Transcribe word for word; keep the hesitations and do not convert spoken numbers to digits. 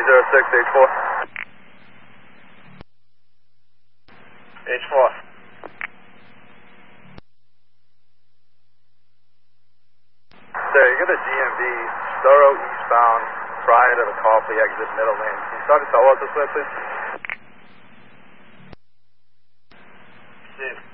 zero six, H four. H four. Sir, you got a G M V, Storrow eastbound, prior to the Coffee exit, middle lane. Can you start to tell us this way, please? Steve.